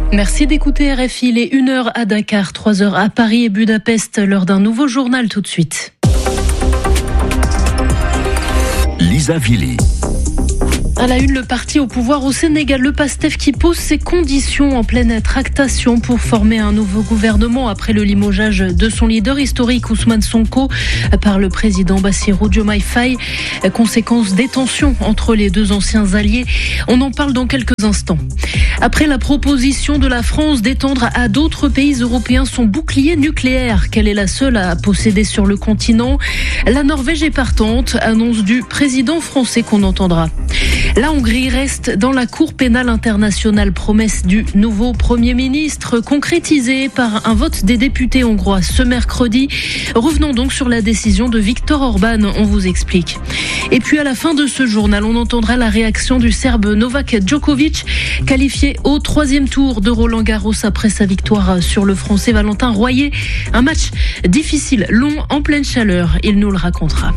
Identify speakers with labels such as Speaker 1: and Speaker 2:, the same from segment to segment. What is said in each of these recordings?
Speaker 1: Merci d'écouter RFI. Il est 1h à Dakar, 3h à Paris et Budapest. L'heure d'un nouveau journal tout de suite.
Speaker 2: Lisa Vili.
Speaker 1: À la une, le parti au pouvoir au Sénégal, le PASTEF, qui pose ses conditions en pleine tractation pour former un nouveau gouvernement après le limogeage de son leader historique Ousmane Sonko par le président Bassirou Diomaye Faye. Conséquence des tensions entre les deux anciens alliés. On en parle dans quelques instants. Après la proposition de la France d'étendre à d'autres pays européens son bouclier nucléaire, qu'elle est la seule à posséder sur le continent, la Norvège est partante, annonce du président français qu'on entendra. La Hongrie reste dans la Cour pénale internationale, promesse du nouveau Premier ministre concrétisée par un vote des députés hongrois ce mercredi. Revenons donc sur la décision de Viktor Orban, on vous explique. Et puis à la fin de ce journal, on entendra la réaction du Serbe Novak Djokovic, qualifié au 3e tour de Roland-Garros après sa victoire sur le Français Valentin Royer. Un match difficile, long, en pleine chaleur, il nous le racontera.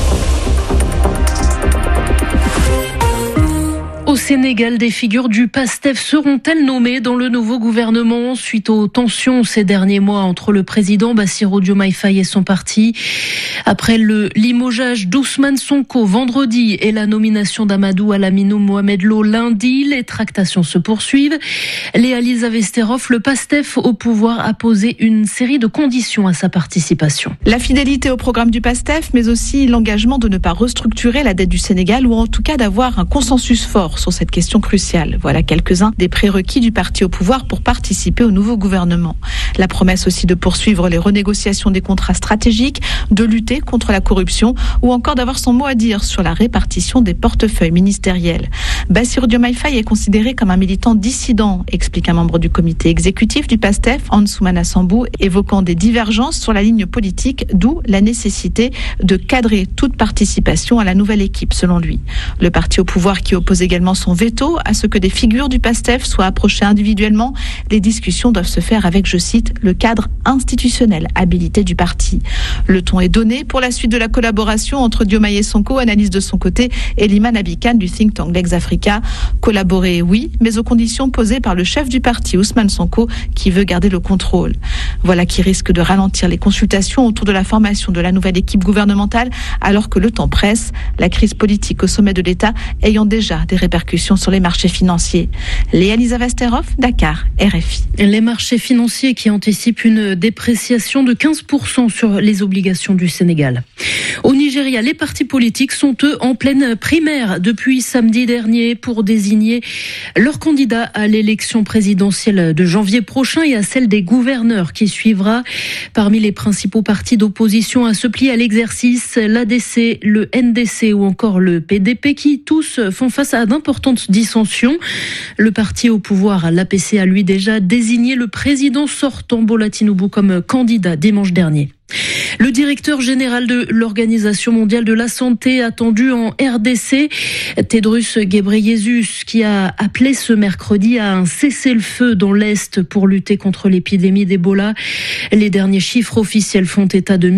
Speaker 1: Au Sénégal, des figures du PASTEF seront-elles nommées dans le nouveau gouvernement suite aux tensions ces derniers mois entre le président Bassirou Diomaye Faye et son parti? Après le limogeage d'Ousmane Sonko vendredi et la nomination d'Amadou Alaminou Mohamed Lo lundi, les tractations se poursuivent. Léa Lisa Vesterov, le PASTEF au pouvoir, a posé une série de conditions à sa participation.
Speaker 3: La fidélité au programme du PASTEF, mais aussi l'engagement de ne pas restructurer la dette du Sénégal ou en tout cas d'avoir un consensus fort sur cette question cruciale. Voilà quelques-uns des prérequis du parti au pouvoir pour participer au nouveau gouvernement. La promesse aussi de poursuivre les renégociations des contrats stratégiques, de lutter contre la corruption ou encore d'avoir son mot à dire sur la répartition des portefeuilles ministériels. Bassirou Diomaye Faye est considéré comme un militant dissident, explique un membre du comité exécutif du PASTEF, Ansoumana Sambou, évoquant des divergences sur la ligne politique, d'où la nécessité de cadrer toute participation à la nouvelle équipe, selon lui. Le parti au pouvoir qui oppose également son veto à ce que des figures du PASTEF soient approchées individuellement. Les discussions doivent se faire avec, je cite, le cadre institutionnel habilité du parti. Le ton est donné pour la suite de la collaboration entre Diomaye et Sonko, analyse de son côté, et Liman Abikan du think tank Lex Africa. Collaborer, oui, mais aux conditions posées par le chef du parti, Ousmane Sonko, qui veut garder le contrôle. Voilà qui risque de ralentir les consultations autour de la formation de la nouvelle équipe gouvernementale, alors que le temps presse, la crise politique au sommet de l'État ayant déjà des répercussions sur les marchés financiers. Léa Lisa Vesterov, Dakar, RFI.
Speaker 1: Les marchés financiers qui anticipent une dépréciation de 15% sur les obligations du Sénégal. Au Nigeria, les partis politiques sont eux en pleine primaire depuis samedi dernier pour désigner leur candidat à l'élection présidentielle de janvier prochain et à celle des gouverneurs qui suivra. Parmi les principaux partis d'opposition à se plier à l'exercice, l'ADC, le NDC ou encore le PDP qui tous font face à d'importantes dissensions. Le parti au pouvoir, l'APC, a lui déjà désigné le président sortant Bola Tinubu comme candidat dimanche dernier. Le directeur général de l'Organisation mondiale de la santé attendu en RDC, Tedros Ghebreyesus, qui a appelé ce mercredi à un cessez-le-feu dans l'Est pour lutter contre l'épidémie d'Ebola. Les derniers chiffres officiels font état de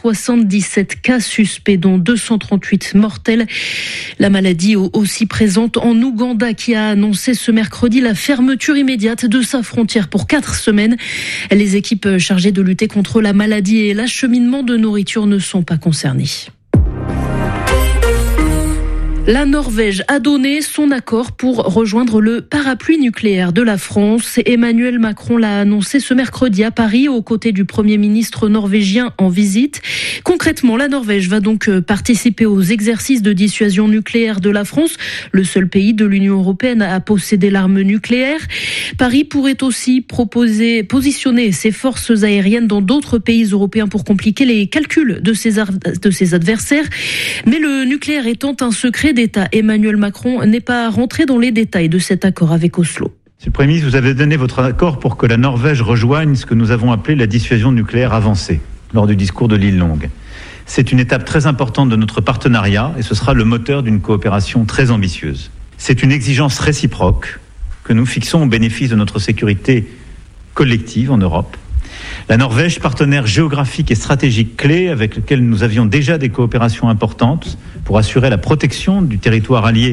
Speaker 1: 1077 cas suspects, dont 238 mortels. La maladie aussi présente en Ouganda, qui a annoncé ce mercredi la fermeture immédiate de sa frontière pour 4 semaines. Les équipes chargées de lutter contre la maladie et l'acheminement de nourriture ne sont pas concernés. La Norvège a donné son accord pour rejoindre le parapluie nucléaire de la France. Emmanuel Macron l'a annoncé ce mercredi à Paris aux côtés du Premier ministre norvégien en visite. Concrètement, la Norvège va donc participer aux exercices de dissuasion nucléaire de la France, le seul pays de l'Union européenne à posséder l'arme nucléaire. Paris pourrait aussi positionner ses forces aériennes dans d'autres pays européens pour compliquer les calculs de ses adversaires. Mais le nucléaire étant un secret d'État, Emmanuel Macron n'est pas rentré dans les détails de cet accord avec Oslo.
Speaker 4: Monsieur le Premier ministre, vous avez donné votre accord pour que la Norvège rejoigne ce que nous avons appelé la dissuasion nucléaire avancée lors du discours de l'île Longue. C'est une étape très importante de notre partenariat et ce sera le moteur d'une coopération très ambitieuse. C'est une exigence réciproque que nous fixons au bénéfice de notre sécurité collective en Europe. La Norvège, partenaire géographique et stratégique clé avec lequel nous avions déjà des coopérations importantes pour assurer la protection du territoire allié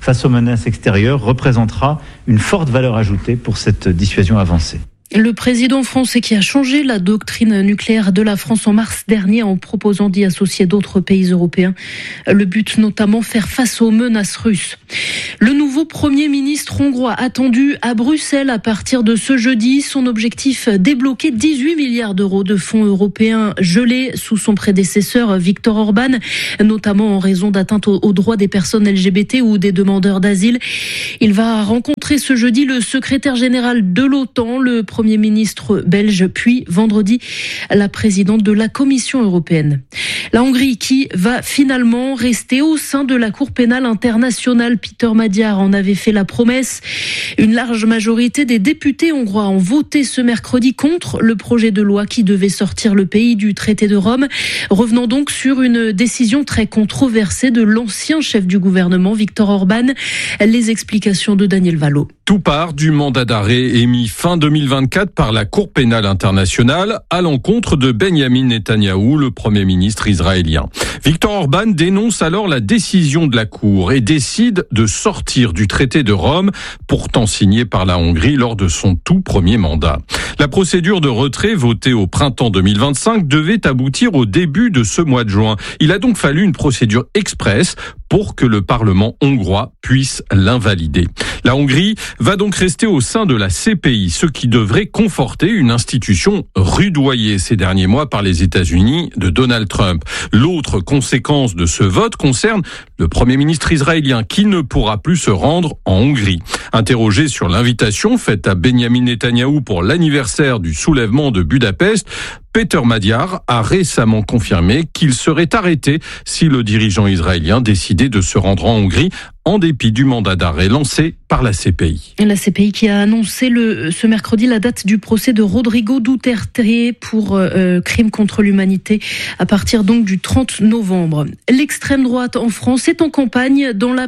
Speaker 4: face aux menaces extérieures représentera une forte valeur ajoutée pour cette dissuasion avancée.
Speaker 1: Le président français qui a changé la doctrine nucléaire de la France en mars dernier en proposant d'y associer d'autres pays européens. Le but notamment faire face aux menaces russes. Le nouveau Premier ministre hongrois attendu à Bruxelles à partir de ce jeudi. Son objectif, débloquer 18 milliards d'euros de fonds européens gelés sous son prédécesseur Viktor Orban, notamment en raison d'atteintes aux droits des personnes LGBT ou des demandeurs d'asile. Il va rencontrer ce jeudi le secrétaire général de l'OTAN, le Premier ministre belge, puis vendredi la présidente de la Commission européenne. La Hongrie qui va finalement rester au sein de la Cour pénale internationale. Peter Magyar en avait fait la promesse. Une large majorité des députés hongrois ont voté ce mercredi contre le projet de loi qui devait sortir le pays du traité de Rome. Revenons donc sur une décision très controversée de l'ancien chef du gouvernement, Viktor Orban. Les explications de Daniel Valo.
Speaker 5: Tout part du mandat d'arrêt émis fin 2024 par la Cour pénale internationale à l'encontre de Benjamin Netanyahou, le Premier ministre israélien. Viktor Orban dénonce alors la décision de la Cour et décide de sortir du traité de Rome, pourtant signé par la Hongrie lors de son tout premier mandat. La procédure de retrait votée au printemps 2025 devait aboutir au début de ce mois de juin. Il a donc fallu une procédure express pour que le Parlement hongrois puisse l'invalider. La Hongrie va donc rester au sein de la CPI, ce qui devrait conforter une institution rudoyée ces derniers mois par les États-Unis de Donald Trump. L'autre conséquence de ce vote concerne le Premier ministre israélien qui ne pourra plus se rendre en Hongrie. Interrogé sur l'invitation faite à Benjamin Netanyahou pour l'anniversaire du soulèvement de Budapest, Peter Magyar a récemment confirmé qu'il serait arrêté si le dirigeant israélien décidait de se rendre en Hongrie en dépit du mandat d'arrêt lancé par la CPI.
Speaker 1: La CPI qui a annoncé ce mercredi la date du procès de Rodrigo Duterte pour crime contre l'humanité à partir donc du 30 novembre. L'extrême droite en France est en campagne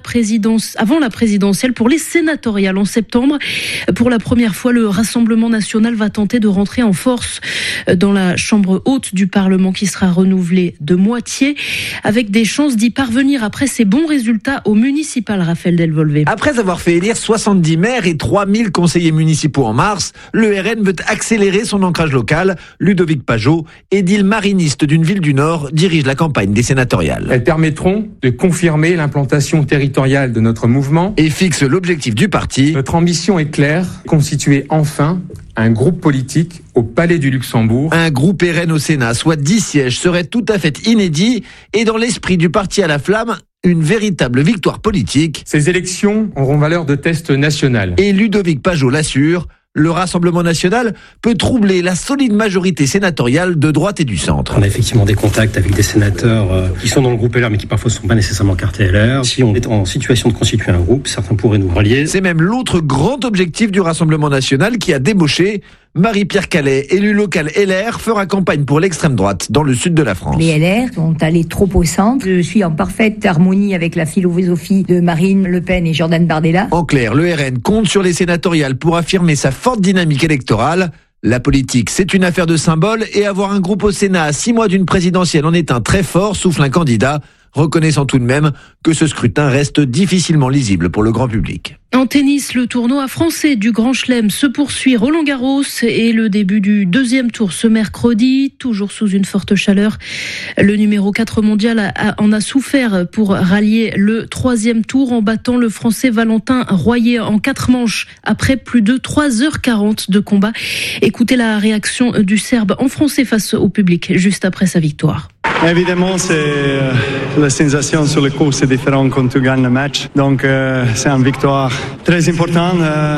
Speaker 1: avant la présidentielle pour les sénatoriales en septembre. Pour la première fois, le Rassemblement national va tenter de rentrer en force dans la chambre haute du Parlement qui sera renouvelée de moitié avec des chances d'y parvenir après ses bons résultats au municipal. Raphaël Delvolvé.
Speaker 6: Après avoir fait élire 70 maires et 3000 conseillers municipaux en mars, le RN veut accélérer son ancrage local. Ludovic Pajot, édile mariniste d'une ville du Nord, dirige la campagne des sénatoriales.
Speaker 7: Elles permettront de confirmer l'implantation territoriale de notre mouvement
Speaker 6: et fixe l'objectif du parti.
Speaker 7: Notre ambition est claire, constituer enfin un groupe politique au Palais du Luxembourg.
Speaker 6: Un groupe RN au Sénat, soit 10 sièges, serait tout à fait inédit et dans l'esprit du parti à la flamme, une véritable victoire politique.
Speaker 7: Ces élections auront valeur de test national.
Speaker 6: Et Ludovic Pajot l'assure, le Rassemblement national peut troubler la solide majorité sénatoriale de droite et du centre.
Speaker 8: On a effectivement des contacts avec des sénateurs qui sont dans le groupe LR mais qui parfois ne sont pas nécessairement cartés LR. Si on est en situation de constituer un groupe, certains pourraient nous rallier.
Speaker 6: C'est même l'autre grand objectif du Rassemblement national qui a débauché. Marie-Pierre Calais, élue locale LR, fera campagne pour l'extrême droite dans le sud de la France.
Speaker 9: Les LR sont allés trop au centre. Je suis en parfaite harmonie avec la philosophie de Marine Le Pen et Jordan Bardella.
Speaker 6: En clair, le RN compte sur les sénatoriales pour affirmer sa forte dynamique électorale. La politique, c'est une affaire de symbole et avoir un groupe au Sénat à 6 mois d'une présidentielle en est un très fort, souffle un candidat, reconnaissant tout de même que ce scrutin reste difficilement lisible pour le grand public.
Speaker 1: En tennis, le tournoi français du Grand Chelem se poursuit. Roland-Garros et le début du deuxième tour ce mercredi, toujours sous une forte chaleur. Le numéro 4 mondial en a souffert pour rallier le troisième tour en battant le Français Valentin Royer en 4 manches après plus de 3h40 de combat. Écoutez la réaction du Serbe en français face au public juste après sa victoire.
Speaker 10: Évidemment, c'est la sensation sur le coup, c'est différent quand tu gagnes le match. Donc, c'est une victoire très importante,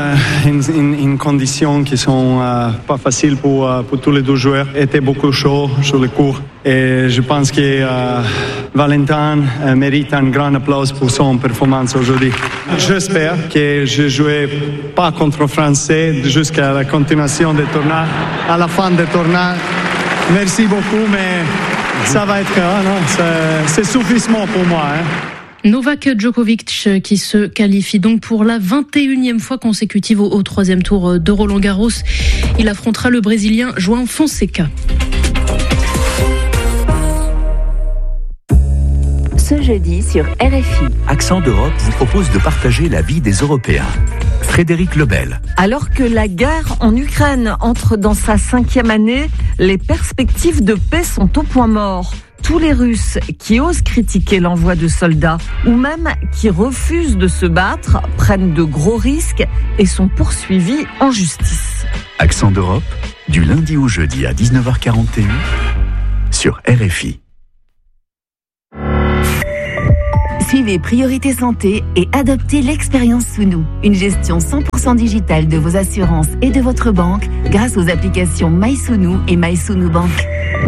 Speaker 10: in conditions qui sont pas faciles pour tous les deux joueurs. Il était beaucoup chaud sur le court et je pense que Valentin mérite un grand applaudissement pour son performance aujourd'hui. J'espère que je jouerai pas contre le Français jusqu'à la continuation des tournois, à la fin des tournois. Merci beaucoup, mais ça va être c'est suffisant pour moi.
Speaker 1: Novak Djokovic qui se qualifie donc pour la 21e fois consécutive au troisième tour de Roland-Garros. Il affrontera le Brésilien João Fonseca.
Speaker 11: ce jeudi sur RFI.
Speaker 2: Accent d'Europe vous propose de partager la vie des Européens. Frédéric Lebel.
Speaker 12: Alors que la guerre en Ukraine entre dans sa 5e année, les perspectives de paix sont au point mort. Tous les Russes qui osent critiquer l'envoi de soldats ou même qui refusent de se battre prennent de gros risques et sont poursuivis en justice.
Speaker 2: Accent d'Europe, du lundi au jeudi à 19h41 sur RFI.
Speaker 11: Suivez Priorité Santé et adoptez l'expérience Sounou, une gestion 100% digitale de vos assurances et de votre banque grâce aux applications MySounou et MySounou Bank.